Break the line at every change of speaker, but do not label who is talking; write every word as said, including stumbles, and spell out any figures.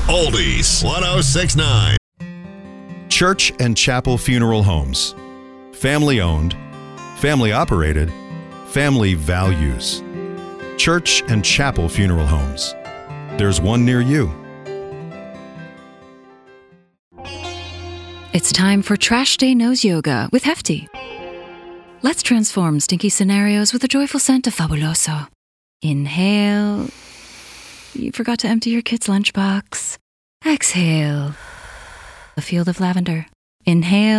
Oldies one oh six point nine.
Church and Chapel Funeral Homes. Family owned, family operated, family values. Church and Chapel Funeral Homes. There's one near you.
It's time for Trash Day Nose Yoga with Hefty. Let's transform stinky scenarios with a joyful scent of Fabuloso. Inhale. You forgot to empty your kid's lunchbox. Exhale. A field of lavender. Inhale.